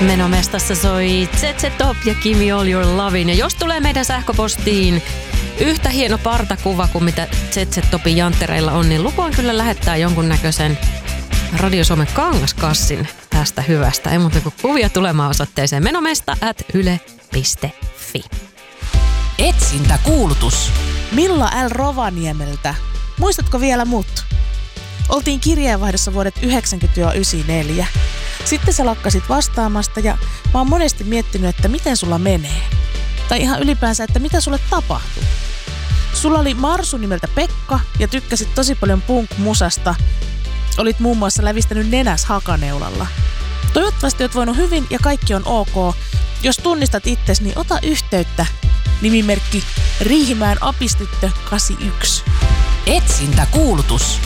Menomestassa soi ZZ Top ja Gimme All Your Lovin'. Ja jos tulee meidän sähköpostiin yhtä hieno partakuva kuin mitä ZZ Topin janttereilla on, niin lupaan kyllä lähettää jonkunnäköisen Radio Suomen kangaskassin tästä hyvästä. Ei muuta kuin kuvia tulemaan osoitteeseen menomesta@yle.fi. Etsintäkuulutus. Milla L. Rovaniemeltä. Muistatko vielä mut? Oltiin kirjeenvaihdossa vuodet 90-94. Sitten sä lakkasit vastaamasta ja mä oon monesti miettinyt, että miten sulla menee. Tai ihan ylipäänsä, että mitä sulle tapahtuu. Sulla oli Marsu nimeltä Pekka ja tykkäsit tosi paljon punk-musasta. Olit muun muassa lävistänyt nenäs hakaneulalla. Toivottavasti oot voinut hyvin ja kaikki on ok. Jos tunnistat itses, niin ota yhteyttä. Nimimerkki Riihimäen apistyttö 81. Etsintäkuulutus.